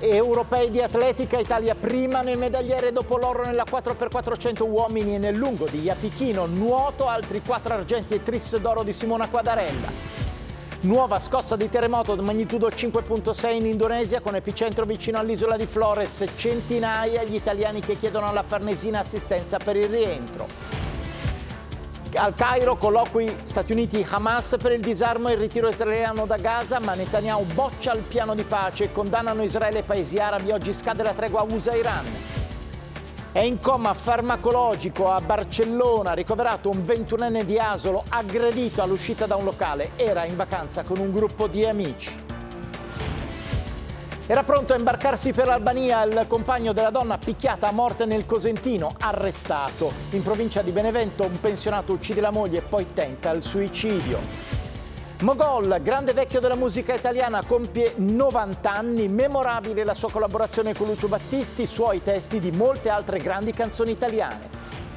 Europei di atletica, Italia prima nel medagliere dopo l'oro nella 4x400 uomini e nel lungo di Iapichino, nuoto, altri 4 argenti e tris d'oro di Simona Quadarella. Nuova scossa di terremoto di magnitudo 5.6 in Indonesia con epicentro vicino all'isola di Flores, centinaia gli italiani che chiedono alla Farnesina assistenza per il rientro. Al Cairo colloqui Stati Uniti-Hamas per il disarmo e il ritiro israeliano da Gaza, ma Netanyahu boccia il piano di pace, condannano Israele e paesi arabi, oggi scade la tregua USA-Iran. È in coma farmacologico a Barcellona, ricoverato un 21enne di Asolo, aggredito all'uscita da un locale, era in vacanza con un gruppo di amici. Era pronto a imbarcarsi per l'Albania il compagno della donna picchiata a morte nel Cosentino, arrestato. In provincia di Benevento un pensionato uccide la moglie e poi tenta il suicidio. Mogol, grande vecchio della musica italiana, compie 90 anni, memorabile la sua collaborazione con Lucio Battisti, suoi testi di molte altre grandi canzoni italiane.